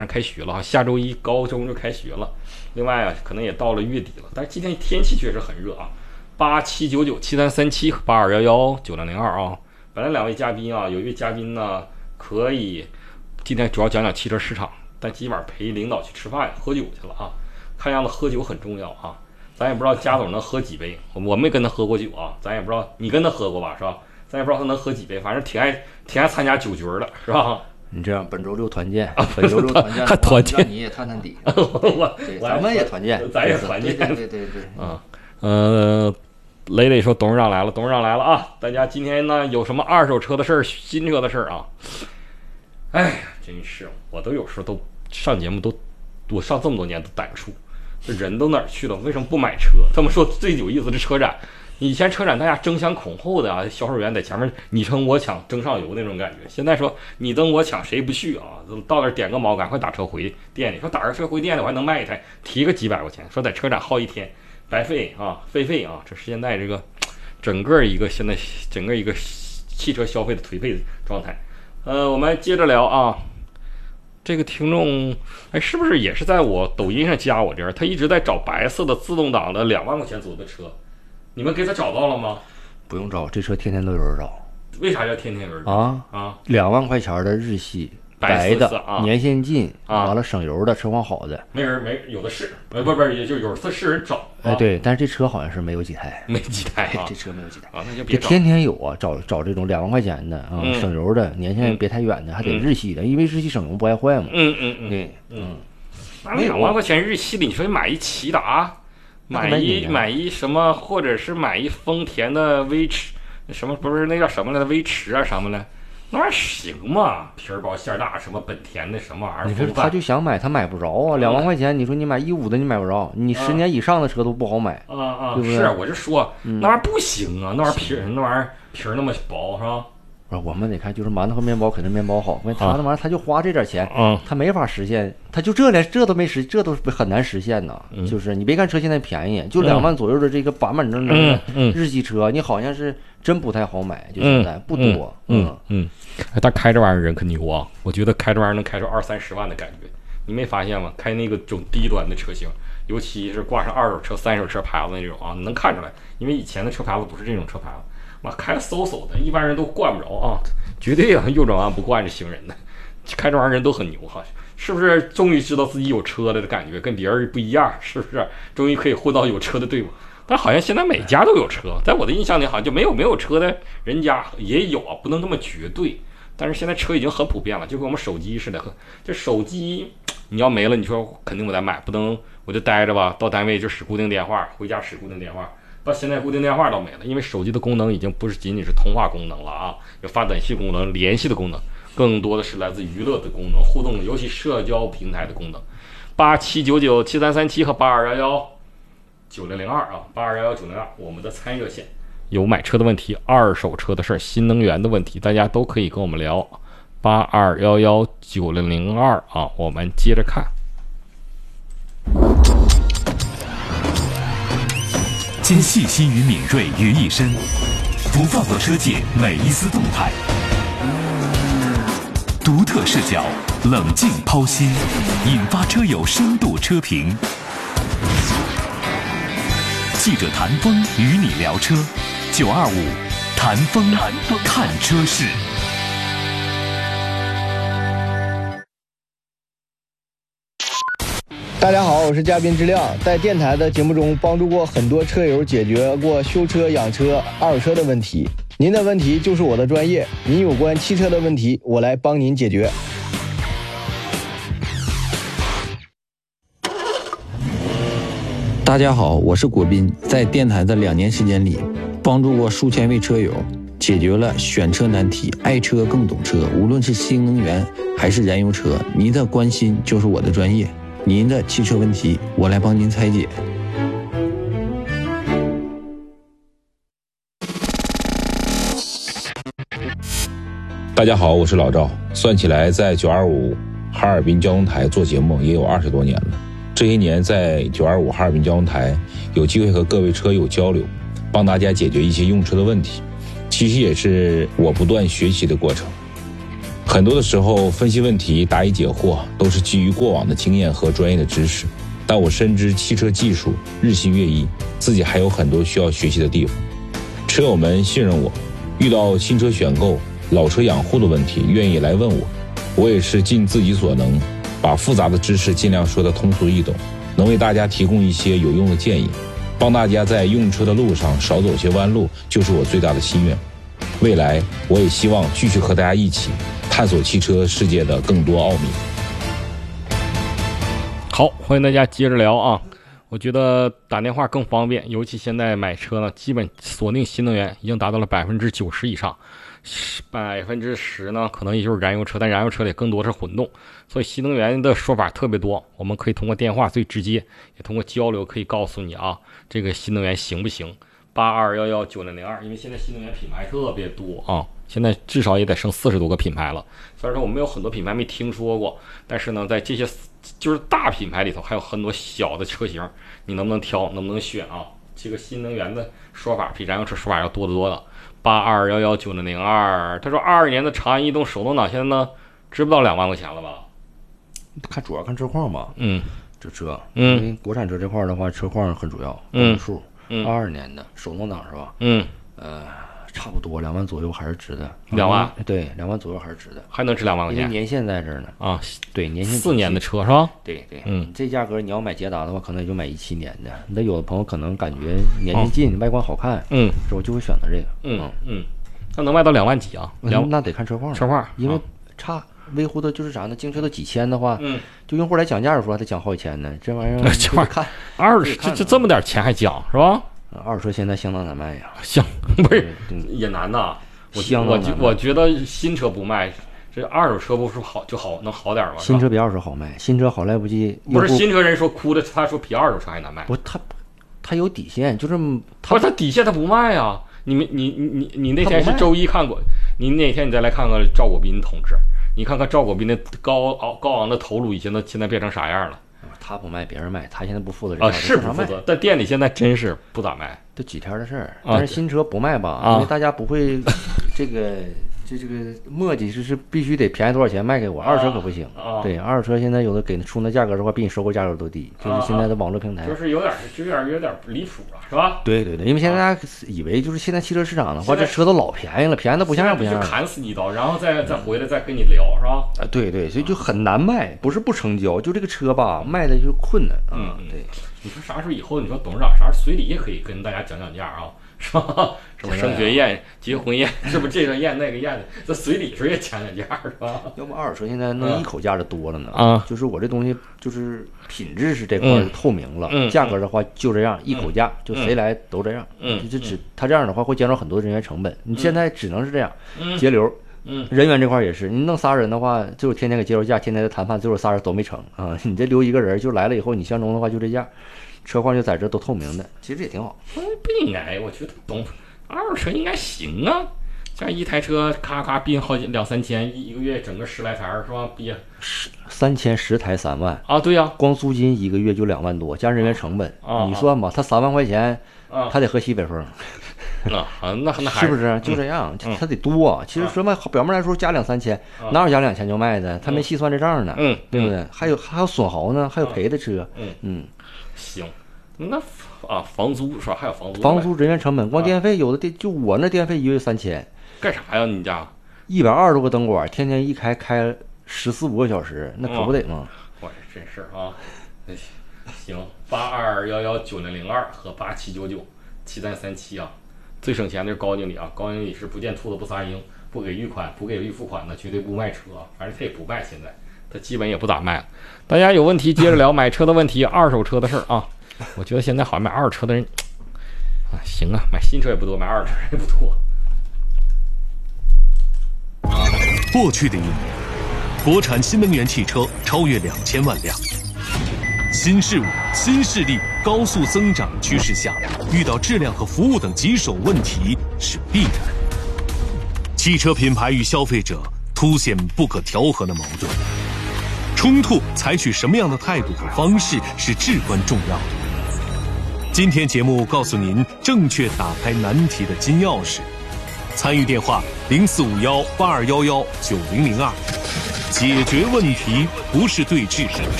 开学了，下周一高中就开学了。另外啊，可能也到了月底了，但是今天天气确实很热啊。87997337和82119002啊。本来两位嘉宾啊，有一位嘉宾呢可以今天主要讲讲汽车市场，但今晚陪领导去吃饭喝酒去了啊。看样子喝酒很重要啊，咱也不知道贾总能喝几杯，我没跟他喝过酒啊，咱也不知道你跟他喝过吧，是吧？咱也不知道他能喝几杯，反正挺爱参加酒局的，是吧？ 你这样本周六团建，本周六团建， 还团建， 你也探探底。 对， 咱们也团建， 咱也团建， 对啊，磊磊说董事长来了啊！大家今天呢有什么二手车的事儿、新车的事儿啊？哎呀，真是我都有时候都上节目我上这么多年都胆怵，这人都哪儿去了？为什么不买车？这么说最有意思的车展。以前车展大家争相恐后的啊，销售员在前面你争我抢，争上游那种感觉。现在说你争我抢，谁不去啊？到那儿点个毛，赶快打车回店里。说打个车回店里，我还能卖一台，提个几百块钱。说在车展耗一天，白费啊，费啊！这是现在这个整个一个汽车消费的颓废状态。我们接着聊啊。这个听众是不是也是在我抖音上加我这儿？他一直在找白色的自动挡的2万块钱左右的车。你们给他找到了吗？ 不用找，这车天天都有人找。 为啥叫天天有人找啊？2万块钱的日系白的年限近完了省油的车况好的， 没有的是，不是，也就有的是人找。 对，但是这车好像是没有几台，这车没有几台啊，那就别找。 天天有啊，找这种2万块钱的啊，省油的，年限别太远的，还得日系的，因为日系省油不爱坏嘛。 那2万块钱日系的，你说买一骐达？买一什么，或者是买一丰田的威驰，什么不是那叫什么来的威驰啊什么的，那玩意儿行吗？皮儿薄馅儿大，什么本田的什么玩意儿？ 你说他就想买，他买不着啊！2万块钱，你说你买15的你买不着，你10年以上的车都不好买对不对？ 是，我就说那玩意儿不行啊，那玩意儿皮儿那么薄是吧？ 我们得看，就是馒头和面包肯定面包好，因为他那玩意儿他就花这点钱，他没法实现，他就这都没实，这都很难实现呐。就是你别看车现在便宜，就2万左右的这个板板正正的日系车，你好像是真不太好买，就现在不多。 但开这玩意儿人可牛啊！我觉得开这玩意儿能开出20-30万的感觉，你没发现吗？开那个种低端的车型，尤其是挂上2手车、3手车牌子那种啊，能看出来，因为以前的车牌子不是这种车牌子。开嗖的，一般人都惯不着啊，绝对啊，右转弯不惯着行人的，开这玩意儿人都很牛哈，是不是？终于知道自己有车了的感觉，跟别人不一样，是不是？终于可以混到有车的队伍。但好像现在每家都有车，在我的印象里，好像就没有车的人家也有啊，不能那么绝对。但是现在车已经很普遍了，就跟我们手机似的，这手机你要没了，你说肯定我得买，不能我就待着吧，到单位就使固定电话，回家使固定电话。到现在固定电话倒没了，因为手机的功能已经不是仅仅是通话功能了啊，有发短信功能、联系的功能，更多的是来自娱乐的功能、互动，尤其社交平台的功能。87997337和82119002啊，82119002，我们的参与热线有买车的问题、二手车的事儿、新能源的问题，大家都可以跟我们聊。82119002啊，我们接着看。 将细心与敏锐于一身，不放过车界每一丝动态，独特视角，冷静剖析，引发车友深度车评。记者谭峰与你聊车，925谭峰看车事。 大家好，我是嘉宾之亮，在电台的节目中帮助过很多车友解决过修车、养车、二手车的问题。您的问题就是我的专业，您有关汽车的问题，我来帮您解决。 大家好，我是果斌，在电台的2年时间里，帮助过数千位车友解决了选车难题，爱车更懂车。无论是新能源还是燃油车，您的关心就是我的专业。您的汽车问题，我来帮您拆解。 大家好，我是老赵。算起来，在925哈尔滨交通台做节目也有20多年了。这些年，在925哈尔滨交通台有机会和各位车友交流，帮大家解决一些用车的问题，其实也是我不断学习的过程。 很多的时候分析问题、答疑解惑都是基于过往的经验和专业的知识，但我深知汽车技术日新月异，自己还有很多需要学习的地方。车友们信任我，遇到新车选购、老车养护的问题愿意来问我，我也是尽自己所能，把复杂的知识尽量说得通俗易懂，能为大家提供一些有用的建议，帮大家在用车的路上少走些弯路，就是我最大的心愿。未来我也希望继续和大家一起探索汽车世界的更多奥秘。 好，欢迎大家接着聊啊！我觉得打电话更方便，尤其现在买车呢，基本锁定新能源已经达到了90%以上，10%呢可能也就是燃油车，但燃油车里更多是混动，所以新能源的说法特别多。我们可以通过电话最直接，也通过交流可以告诉你啊，这个新能源行不行？82119002，因为现在新能源品牌特别多啊，现在至少也得剩40多个品牌了。虽然说我们有很多品牌没听说过，但是呢，在这些就是大品牌里头还有很多小的车型，你能不能挑，能不能选啊？这个新能源的说法比燃油车说法要多得多了。82119002，他说22年的长安逸动手动挡现在呢，值不到2万块钱了吧？ 主要看车况吧。这车，因为国产车这块的话，车况很主要，数。22年的手动挡是吧？差不多2万左右还是值的。 2万？ 对，2万左右还是值的。 还能值2万块钱？ 因为年限在这儿呢。啊，对，年限 4年的车是吧？ 对，这价格你要买捷达的话，可能也就买17年的。那有的朋友可能感觉年纪近，外观好看，是我就会选择这个。 那能卖到2万几啊？ 那得看车况。因为差。维护的就是啥呢？精确到几千的话，就用户来讲价的时候还得讲好几千呢。这玩意儿这玩意儿看这么点钱还讲是吧？ 二手车现在相当难卖呀， 不是也难呐。我觉得新车不卖，这二手车不是能好点吗？ 新车比二手好卖，新车好来不及。 不是新车人说哭的，他说比二手车还难卖。 不，他有底线，就是他底线他不卖啊。你那天是周一看过，你那天你再来看看赵国斌同志。你看看赵国斌那高昂的头颅，现在变成啥样了？ 他不卖，别人卖，他现在不负责这是不负责，但店里现在真是不咋卖， 都几天的事儿。但是新车不卖吧，因为大家不会这个磨叽，就是必须得便宜多少钱卖给我。二手车可不行，对，二手车现在有的给出那价格的话，比你收购价格都低，就是现在的网络平台， 就是有点离谱了，是吧？ 对，因为现在大家以为就是现在汽车市场的话，这车都老便宜了，便宜的不像样， 就砍死你一刀，然后再回来再跟你聊，是吧？ 对，所以就很难卖，不是不成交，就这个车吧，卖的就困难啊。对， 你说啥时候以后，你说董事长啥时候随礼也可以跟大家讲价啊？是吧？什么升学宴、结婚宴，是不是这个宴那个宴的？这随礼时也讲价是吧？ 要不二手车现在弄一口价的多了呢。就是我这东西就是品质是这块透明了，价格的话就这样一口价，就谁来都这样。他这样的话会减少很多人员成本。你现在只能是这样节流。人员这块也是，你弄仨人的话，就是天天给节流价，天天的谈判，最后仨人都没成啊。你这留一个人就来了以后，你相中的话就这价。车况就在这都透明的，其实也挺好。 不应该，我觉得二手车应该行啊。这样一台车咔咔并好几2-3千，一个月整个10来台是吧？别 3000 10台3万啊？对呀， 光租金一个月就2万多，加人员成本，你算吧，他3万块钱，他得喝西北风。 那是不是就这样？他得多。其实说嘛，表面来说加2-3千，哪有加2000就卖的？他没细算这账呢，对不对？还有损耗呢，还有赔的车。 行，那房租是吧？还有房租人员成本，光电费有的就我那电费1个月3000， 干啥呀？你家 120多个灯管，天天一开14-15个小时，那可不得吗？ 我真是啊！行，82119002和87997337啊，最省钱的是高经理啊！高经理是不见兔子不撒鹰，不给预款不给预付款的绝对不卖车，反正他也不卖，现在他基本也不咋卖了。大家有问题接着聊买车的问题，二手车的事儿啊。我觉得现在好像买二手车的人行啊，买新车也不多，买二手车也不多。 过去的1年，国产新能源汽车超越2000万辆。新事物、新势力高速增长趋势下，遇到质量和服务等棘手问题是必然。汽车品牌与消费者凸显不可调和的矛盾，冲突采取什么样的态度和方式是至关重要的。今天节目告诉您正确打开难题的金钥匙， 参与电话045182119002。解决问题不是对峙，